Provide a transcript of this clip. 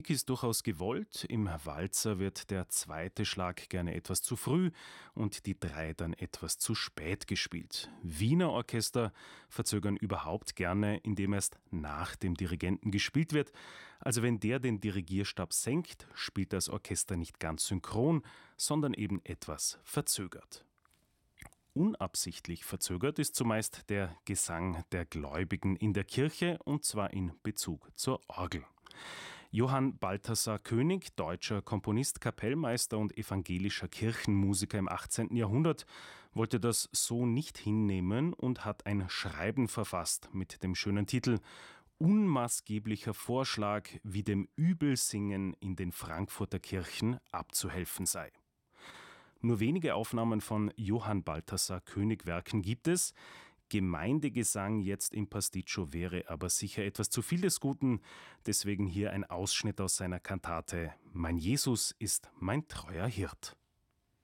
ist durchaus gewollt. Im Walzer wird der zweite Schlag gerne etwas zu früh und die drei dann etwas zu spät gespielt. Wiener Orchester verzögern überhaupt gerne, indem erst nach dem Dirigenten gespielt wird. Also wenn der den Dirigierstab senkt, spielt das Orchester nicht ganz synchron, sondern eben etwas verzögert. Unabsichtlich verzögert ist zumeist der Gesang der Gläubigen in der Kirche, und zwar in Bezug zur Orgel. Johann Balthasar König, deutscher Komponist, Kapellmeister und evangelischer Kirchenmusiker im 18. Jahrhundert, wollte das so nicht hinnehmen und hat ein Schreiben verfasst mit dem schönen Titel »Unmaßgeblicher Vorschlag, wie dem Übelsingen in den Frankfurter Kirchen abzuhelfen sei«. Nur wenige Aufnahmen von Johann Balthasar König Werken gibt es. Gemeindegesang jetzt im Pasticcio wäre aber sicher etwas zu viel des Guten. Deswegen hier ein Ausschnitt aus seiner Kantate »Mein Jesus ist mein treuer Hirt«.